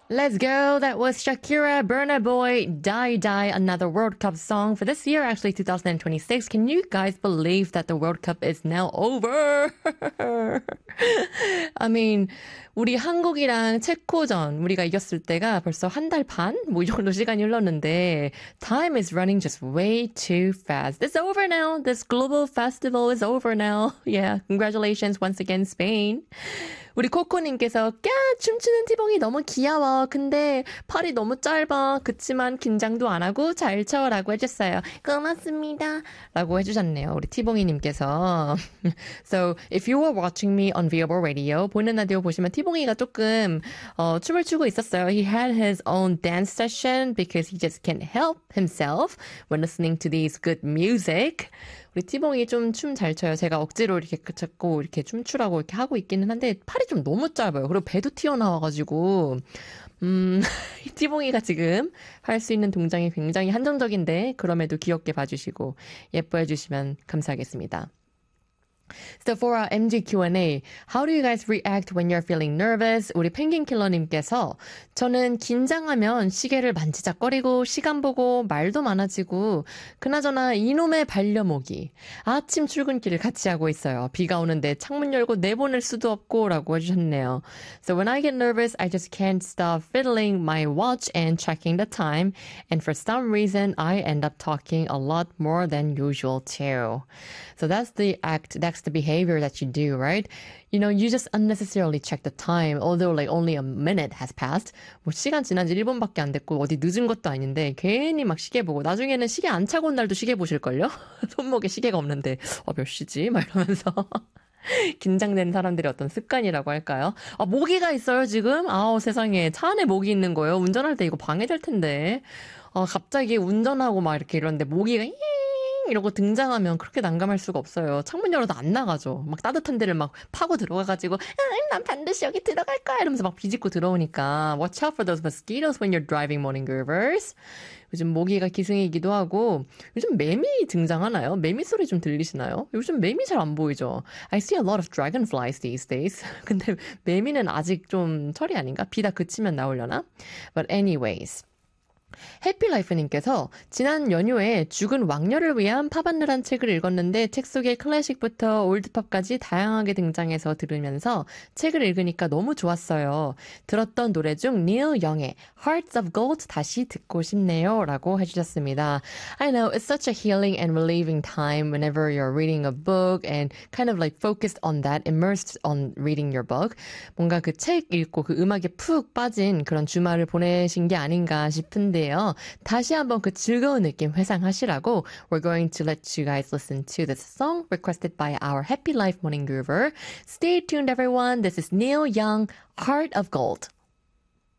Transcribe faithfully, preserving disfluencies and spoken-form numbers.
Let's go. That was Shakira, Burna Boy, Die Die, another World Cup song for this year, actually two thousand twenty-six. Can you guys believe that the World Cup is now over? I mean, 우리 한국이랑 체코전 우리가 이겼을 때가 벌써 한 달 반? 뭐 이 정도 시간이 흘렀는데 time is running just way too fast. It's over now. This global festival is over now. Yeah, congratulations once again, Spain. 우리 코코님께서 꺄 춤추는 티봉이 너무 귀여워. 근데 팔이 너무 짧아. 그치만 긴장도 안 하고 잘 춰라고 해줬어요. 고맙습니다. 라고 해주셨네요. 우리 티봉이님께서. So if you were watching me on Viable Radio, 보이는 라디오 보시면 티봉이가 조금 어, 춤을 추고 있었어요. He had his own dance session because he just can't help himself when listening to these good music. 우리 티봉이 좀 춤 잘 춰요. 제가 억지로 이렇게 자꾸 이렇게 춤추라고 이렇게 하고 있기는 한데 팔이 좀 너무 짧아요. 그리고 배도 튀어나와가지고 음, 티봉이가 지금 할 수 있는 동작이 굉장히 한정적인데 그럼에도 귀엽게 봐주시고 예뻐해 주시면 감사하겠습니다. So for our 엠지 Q&A, how do you guys react when you're feeling nervous? 우리 펭귄킬러님께서 저는 긴장하면 시계를 만지작거리고 시간 보고 말도 많아지고 그나저나 이놈의 반려모기 아침 출근길을 같이 하고 있어요. 비가 오는데 창문 열고 내보낼 수도 없고 라고 해주셨네요. So when I get nervous, I just can't stop fiddling my watch and checking the time. And for some reason, I end up talking a lot more than usual too. So that's the act, that's the behavior that you do, right? You know, you just unnecessarily check the time, although like only a minute has passed. 뭐 시간 지난 지 일 분밖에 안 됐고 어디 늦은 것도 아닌데 괜히 막 시계 보고 나중에는 시계 안 차고 온 날도 시계 보실걸요? 손목에 시계가 없는데 어, 몇 시지? 막 이러면서 긴장된 사람들의 어떤 습관이라고 할까요? 아, 모기가 있어요, 지금? 아우, 세상에. 차 안에 모기 있는 거예요? 운전할 때 이거 방해될 텐데. 어, 갑자기 운전하고 막 이렇게 이러는데 모기가 이러고 등장하면 그렇게 난감할 수가 없어요. 창문 열어도 안 나가죠. 막 따뜻한 데를 막 파고 들어가가지고 아, 난 반드시 여기 들어갈 거야 이러면서 막 비집고 들어오니까 Watch out for those mosquitoes when you're driving, morning groovers. 요즘 모기가 기승이기도 하고 요즘 매미 등장하나요? 매미 소리 좀 들리시나요? 요즘 매미 잘 안 보이죠? I see a lot of dragonflies these days. 근데 매미는 아직 좀 철이 아닌가? 비 다 그치면 나오려나? But anyways. 해피라이프님께서 지난 연휴에 죽은 왕녀를 위한 팝안느란 책을 읽었는데 책 속에 클래식부터 올드팝까지 다양하게 등장해서 들으면서 책을 읽으니까 너무 좋았어요. 들었던 노래 중 닐 영의 Hearts of Gold 다시 듣고 싶네요 라고 해주셨습니다. I know it's such a healing and relieving time whenever you're reading a book and kind of like focused on that, immersed on reading your book. 뭔가 그 책 읽고 그 음악에 푹 빠진 그런 주말을 보내신 게 아닌가 싶은데 다시 한번 그 즐거운 느낌 회상하시라고 we're going to let you guys listen to this song requested by our Happy Life Morning Groover. Stay tuned everyone. This is Neil Young, Heart of Gold.